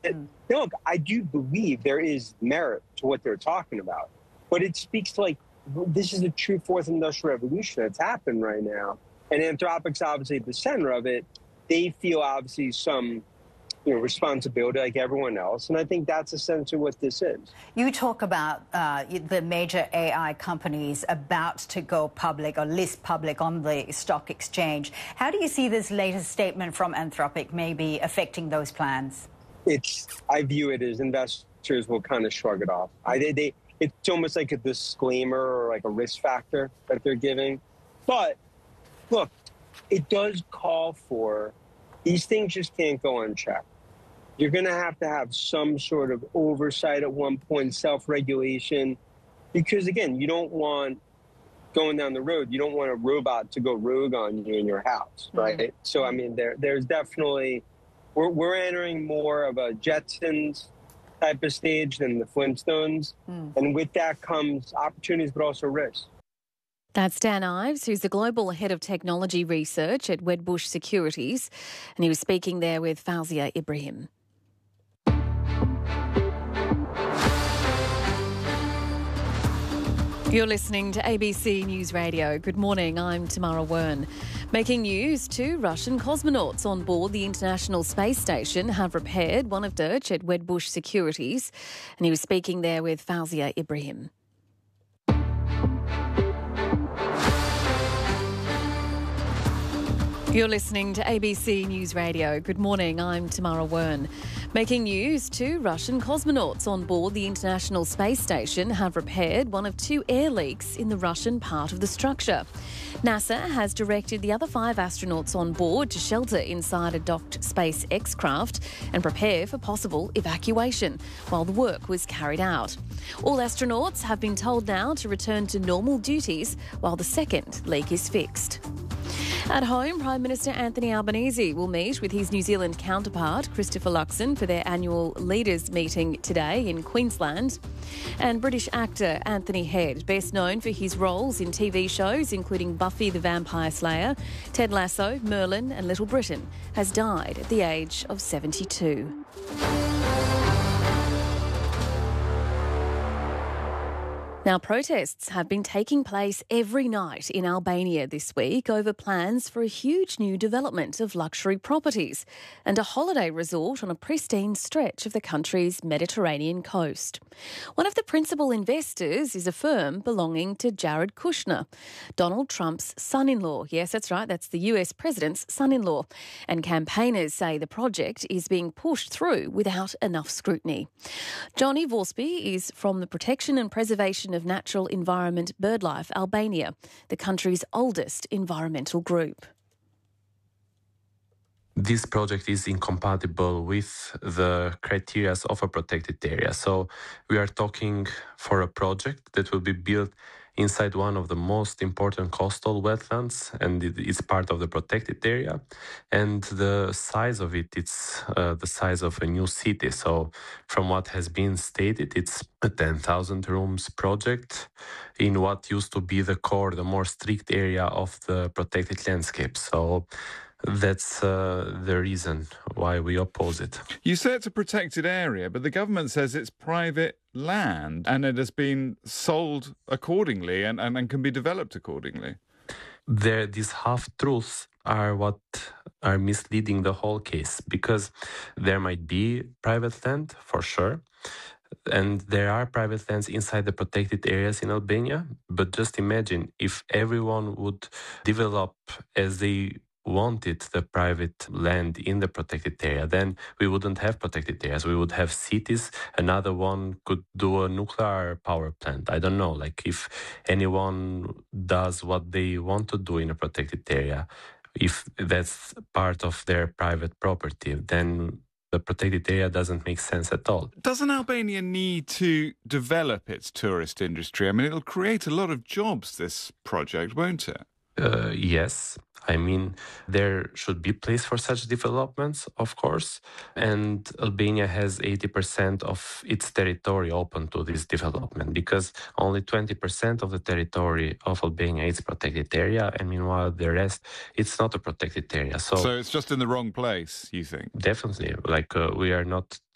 look, I do believe there is merit to what they're talking about, but it speaks to this is a true fourth industrial revolution that's happened right now. And Anthropic's obviously at the center of it. They feel obviously some responsibility like everyone else. And I think that's essentially what this is. You talk about the major AI companies about to go public or list public on the stock exchange. How do you see this latest statement from Anthropic maybe affecting those plans? I view it as investors will kind of shrug it off. It's almost like a disclaimer or like a risk factor that they're giving. But look, it does call for these things just can't go unchecked. You're going to have some sort of oversight at one point, self-regulation, because, again, you don't want, going down the road, you don't want a robot to go rogue on you in your house, right? Mm-hmm. So, I mean, there's definitely, we're entering more of a Jetsons type of stage than the Flintstones. And with that comes opportunities, but also risks. That's Dan Ives, who's the Global Head of Technology Research at Wedbush Securities, and he was speaking there with Fawzia Ibrahim. You're listening to ABC News Radio. Good morning, I'm Tamara Wern. Making news, 2 Russian cosmonauts on board the International Space Station have repaired one of Dirch at Wedbush Securities, and he was speaking there with Fawzia Ibrahim. You're listening to ABC News Radio. Good morning, I'm Tamara Wern. Making news, 2 Russian cosmonauts on board the International Space Station have repaired one of 2 air leaks in the Russian part of the structure. NASA has directed the other 5 astronauts on board to shelter inside a docked SpaceX craft and prepare for possible evacuation while the work was carried out. All astronauts have been told now to return to normal duties while the second leak is fixed. At home, Prime Minister Anthony Albanese will meet with his New Zealand counterpart, Christopher Luxon, for their annual leaders' meeting today in Queensland. And British actor Anthony Head, best known for his roles in TV shows including Buffy the Vampire Slayer, Ted Lasso, Merlin and Little Britain, has died at the age of 72. Now, protests have been taking place every night in Albania this week over plans for a huge new development of luxury properties and a holiday resort on a pristine stretch of the country's Mediterranean coast. One of the principal investors is a firm belonging to Jared Kushner, Donald Trump's son-in-law. Yes, that's right, that's the US president's son-in-law. And campaigners say the project is being pushed through without enough scrutiny. Johnny Vorsby is from the Protection and Preservation of Natural Environment BirdLife Albania, the country's oldest environmental group. This project is incompatible with the criteria of a protected area. So we are talking for a project that will be built inside one of the most important coastal wetlands, and it's part of the protected area. And the size of it's the size of a new city. So from what has been stated, it's a 10,000 rooms project in what used to be the core, the more strict area of the protected landscape. So that's the reason why we oppose it. You say it's a protected area, but the government says it's private land and it has been sold accordingly and can be developed accordingly. These half-truths are what are misleading the whole case, because there might be private land, for sure, and there are private lands inside the protected areas in Albania, but just imagine if everyone would develop as they wanted the private land in the protected area, then we wouldn't have protected areas. We would have cities. Another one could do a nuclear power plant. I don't know, like if anyone does what they want to do in a protected area, if that's part of their private property, then the protected area doesn't make sense at all. Doesn't Albania need to develop its tourist industry? I mean, it'll create a lot of jobs, this project, won't it? Yes. I mean, there should be place for such developments, of course, and Albania has 80% of its territory open to this development, because only 20% of the territory of Albania is protected area, and meanwhile the rest, it's not a protected area. So it's just in the wrong place, you think? Definitely. Like we are not